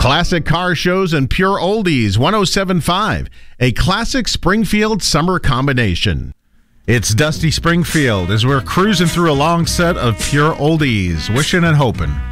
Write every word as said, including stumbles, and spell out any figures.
Classic car shows and pure oldies, one oh seven point five, a classic Springfield summer combination. It's Dusty Springfield as we're cruising through a long set of pure oldies, wishing and hoping.